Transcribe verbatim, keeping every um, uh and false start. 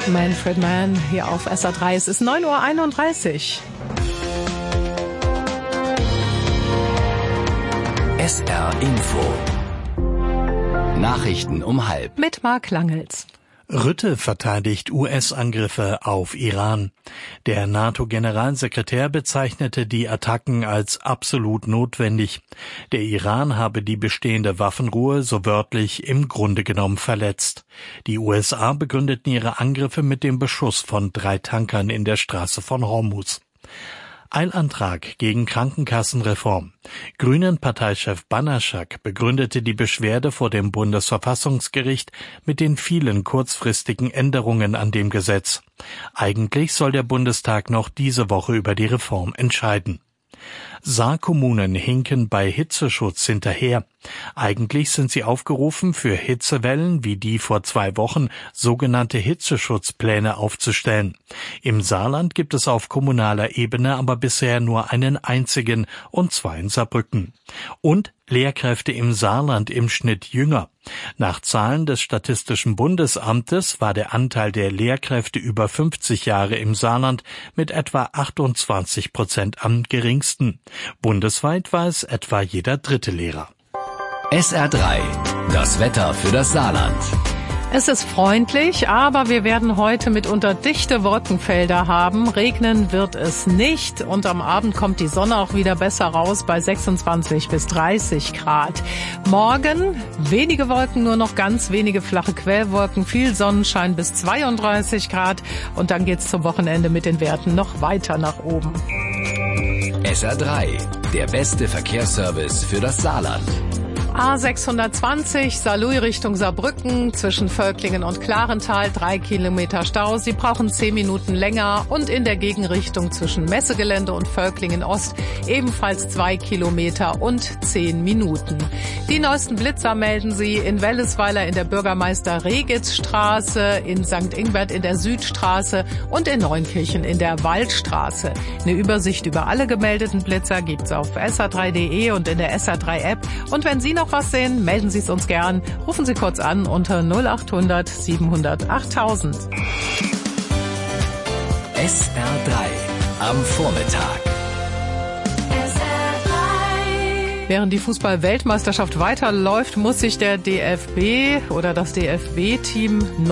Manfred Mann hier auf S R drei. Es ist neun Uhr einunddreißig. S R Info. Nachrichten um halb. Mit Marc Langels. Rutte verteidigt U S-Angriffe auf Iran. Der NATO-Generalsekretär bezeichnete die Attacken als absolut notwendig. Der Iran habe die bestehende Waffenruhe so wörtlich im Grunde genommen verletzt. Die U S A begründeten ihre Angriffe mit dem Beschuss von drei Tankern in der Straße von Hormuz. Eilantrag gegen Krankenkassenreform. Grünen-Parteichef Banaschak begründete die Beschwerde vor dem Bundesverfassungsgericht mit den vielen kurzfristigen Änderungen an dem Gesetz. Eigentlich soll der Bundestag noch diese Woche über die Reform entscheiden. Saarkommunen hinken bei Hitzeschutz hinterher. Eigentlich sind sie aufgerufen, für Hitzewellen wie die vor zwei Wochen sogenannte Hitzeschutzpläne aufzustellen. Im Saarland gibt es auf kommunaler Ebene aber bisher nur einen einzigen, und zwar in Saarbrücken. Und Lehrkräfte im Saarland im Schnitt jünger. Nach Zahlen des Statistischen Bundesamtes war der Anteil der Lehrkräfte über fünfzig Jahre im Saarland mit etwa achtundzwanzig Prozent am geringsten. Bundesweit war es etwa jeder dritte Lehrer. S R drei. Das Wetter für das Saarland. Es ist freundlich, aber wir werden heute mitunter dichte Wolkenfelder haben. Regnen wird es nicht und am Abend kommt die Sonne auch wieder besser raus bei sechsundzwanzig bis dreißig Grad. Morgen wenige Wolken, nur noch ganz wenige flache Quellwolken, viel Sonnenschein bis zweiunddreißig Grad und dann geht's zum Wochenende mit den Werten noch weiter nach oben. S R drei. Der beste Verkehrsservice für das Saarland. A sechshundertzwanzig, Saarlouis Richtung Saarbrücken, zwischen Völklingen und Klarental, drei Kilometer Stau. Sie brauchen zehn Minuten länger und in der Gegenrichtung zwischen Messegelände und Völklingen Ost ebenfalls zwei Kilometer und zehn Minuten. Die neuesten Blitzer melden Sie in Wellesweiler in der Bürgermeister-Regitz-Straße, in Sankt Ingbert in der Südstraße und in Neunkirchen in der Waldstraße. Eine Übersicht über alle gemeldeten Blitzer gibt's auf S R drei punkt de und in der S R drei App. Und wenn Sie noch was sehen, melden Sie es uns gern. Rufen Sie kurz an unter null acht hundert siebenhundert achttausend. S R drei am Vormittag. Während die Fußball-Weltmeisterschaft weiterläuft, muss sich der D F B oder das D F B-Team